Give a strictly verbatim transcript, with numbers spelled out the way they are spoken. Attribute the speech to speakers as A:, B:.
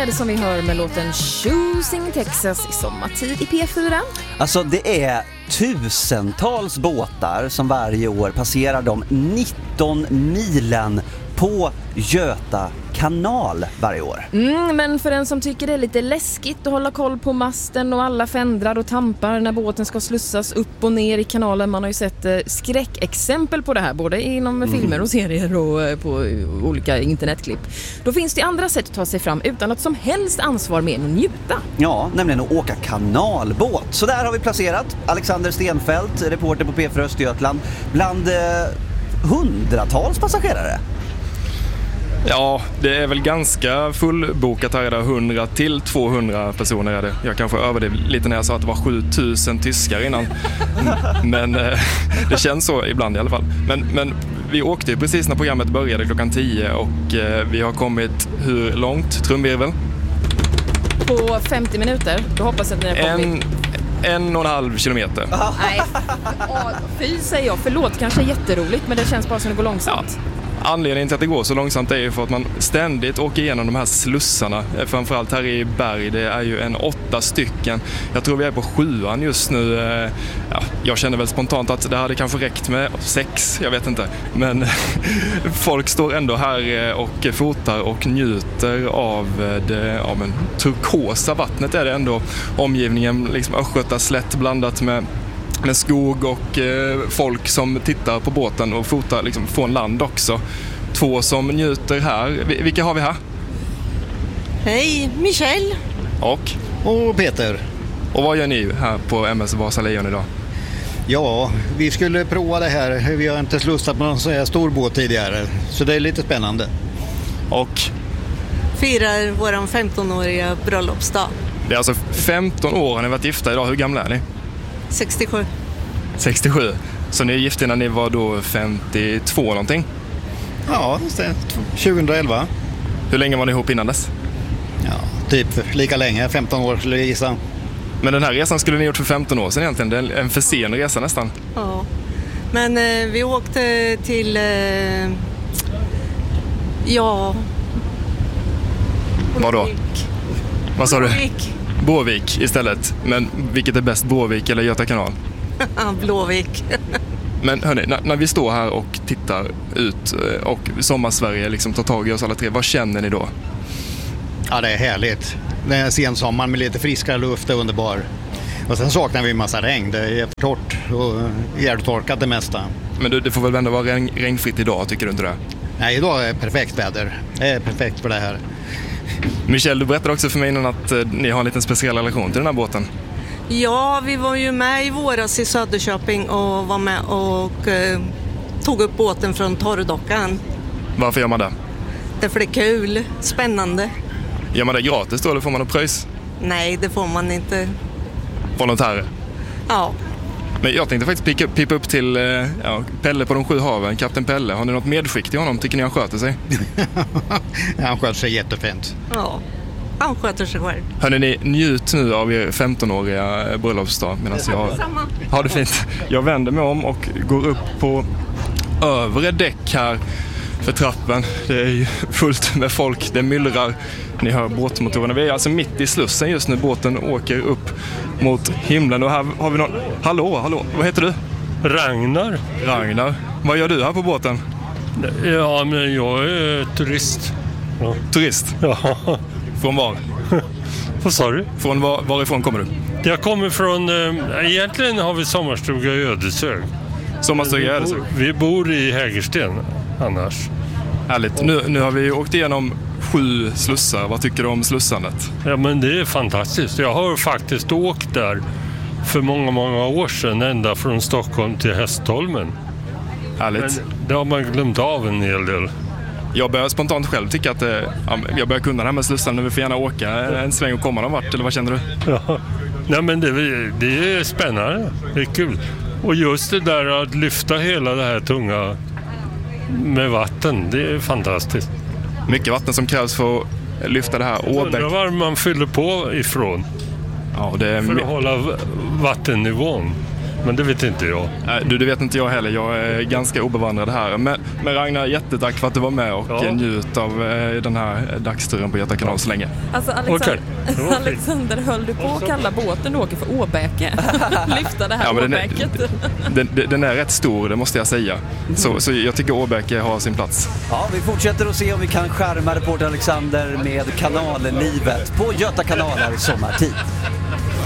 A: Fred som vi hör med låten Choosing Texas i sommartid i P fyra.
B: Alltså det är tusentals båtar som varje år passerar de nitton milen på Göta kanal varje år.
A: Mm, men för den som tycker det är lite läskigt att hålla koll på masten och alla fändrar och tampar när båten ska slussas upp och ner i kanalen. Man har ju sett eh, skräckexempel på det här, både inom mm. filmer och serier och eh, på uh, olika internetklipp. Då finns det andra sätt att ta sig fram utan att som helst ansvar med att njuta.
B: Ja, nämligen att åka kanalbåt. Så där har vi placerat Alexander Stenfeldt, reporter på P fyra Östergötland, bland eh, hundratals passagerare.
C: Ja, det är väl ganska fullbokat här, hundra till tvåhundra personer är det. Jag kanske överdrev lite när jag sa att det var sjutusen tyskar innan. Men eh, det känns så ibland i alla fall. Men, men vi åkte ju precis när programmet började klockan tio och eh, vi har kommit hur långt, trumvirvel?
A: På femtio minuter, då hoppas jag att ni har kommit.
C: En, en och en halv kilometer.
A: Nej, åh, fy säger jag. Förlåt, kanske jätteroligt, men det känns bara som det går långsamt.
C: Ja. Anledningen till att det går så långsamt är ju för att man ständigt åker igenom de här slussarna. Framförallt här i Berg, det är ju en åtta stycken. Jag tror vi är på sjuan just nu. Ja, jag känner väl spontant att det hade kanske räckt med sex, jag vet inte. Men folk står ändå här och fotar och njuter av det, ja, men turkosa vattnet är det ändå. Omgivningen, liksom Östgötaslätt blandat med med skog och eh, folk som tittar på båten och fotar liksom från land också. Två som njuter här. Vilka har vi här?
D: Hej, Michelle.
C: Och?
E: Och Peter.
C: Och vad gör ni här på M S Vasa Lejon idag?
E: Ja, vi skulle prova det här. Vi har inte slussat på någon sån här stor båt tidigare. Så det är lite spännande.
C: Och?
D: Firar våran femtonåriga bröllopsdag.
C: Det är alltså femton år har ni varit gifta idag. Hur gamla är ni?
D: sextiosju.
C: sextiosju. Så ni är gifta när ni var då femtiotvå någonting?
E: Ja, tjugoelva.
C: Hur länge var ni ihop innan dess?
E: Ja, typ lika länge, femton år skulle jag gissa.
C: Men den här resan skulle ni gjort för femton år sedan egentligen. Det är en för sen resa nästan.
D: Ja, men eh, vi åkte till... Eh, ja...
C: Vadå? Vad sa du?
D: Blåvik.
C: Båvik istället. Men vilket är bäst, Båvik eller Göta kanal?
D: Blåvik.
C: Men hörni, när, när vi står här och tittar ut och sommarsverige liksom tar tag i oss alla tre, vad känner ni då?
E: Ja, det är härligt. Det är sensommar med lite friskare luft är underbar. Och sen saknar vi en massa regn. Det är torrt och hjärtorkat det mesta.
C: Men du, det får väl ändå vara regn, regnfritt idag, tycker du inte det?
E: Nej, idag är perfekt väder. Det är perfekt för det här.
C: Michelle, du berättade också för mig innan att eh, ni har en liten speciell relation till den här båten.
D: Ja, vi var ju med i våras i Söderköping och var med och eh, tog upp båten från torrdockan.
C: Varför gör man det?
D: Därför det är kul, spännande.
C: Gör man det gratis då eller får man något pröjs?
D: Nej, det får man inte.
C: Volontärer?
D: Ja.
C: Men jag tänkte faktiskt pipa, pipa upp till eh, ja, Pelle på de sju haven, Kapten Pelle. Har ni något medskick till honom? Tycker ni han sköter sig?
E: Han sköter sig jättefint.
D: Ja, han sköter sig själv.
C: Hörrni, ni, njut nu av er femtonåriga bröllopsdag medan jag har det fint. Jag vänder mig om och går upp på övre däck här för trappen. Det är ju fullt med folk, det myllrar. Ni hör båtmotorerna. Vi är alltså mitt i slussen just nu. Båten åker upp mot himlen och här har vi någon... Hallå, hallå, vad heter du?
F: Ragnar.
C: Ragnar. Vad gör du här på båten?
F: Ja, men jag är turist. Ja.
C: Turist?
F: Ja.
C: Från var?
F: Vad sa du?
C: Från var, varifrån kommer du?
F: Jag kommer från... Äh, egentligen har vi sommarstuga i Ödeshög.
C: Sommarstuga i Ödeshög?
F: Vi bor i Hägersten annars.
C: Härligt. Nu, nu har vi åkt igenom sju slussar. Vad tycker du om slussandet?
F: Ja, men det är fantastiskt. Jag har faktiskt åkt där för många, många år sedan. Ända från Stockholm till Hästholmen.
C: Härligt.
F: Men det har man glömt av en hel del.
C: Jag börjar spontant själv tycka att eh, jag börjar kunna det här med slussan. Nu vi får gärna åka en sväng och komma någon vart. Eller vad känner du?
F: Ja. Nej, men det, det är spännande. Det är kul. Och just det där att lyfta hela det här tunga med vatten, det är fantastiskt.
C: Mycket vatten som krävs för att lyfta det här åbäck.
F: Undrar var man fyller på ifrån.
C: Ja, det är
F: för att hålla vattennivån. Men det vet inte jag.
C: Nej, du, det vet inte jag heller. Jag är ganska obevandrad här. Men, men Ragnar, jättetack för att du var med och ja. njut av eh, den här dagsturen på Göta kanal så länge.
A: Alltså Alexander, okay. Alexander, höll du på att kalla båten du åker för Åbäke? Lyfta det här ja, Åbäket.
C: Den, den, den är rätt stor, det måste jag säga. Mm. Så, så jag tycker Åbäke har sin plats.
B: Ja, vi fortsätter att se om vi kan skärma reporter Alexander med kanallivet på Göta kanaler sommartid.